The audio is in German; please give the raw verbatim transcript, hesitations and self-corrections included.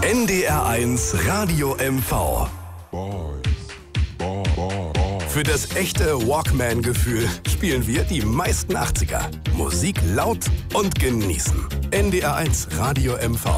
N D R eins Radio M V. Für das echte Walkman-Gefühl spielen wir die meisten achtziger. Musik laut und genießen. N D R eins Radio M V.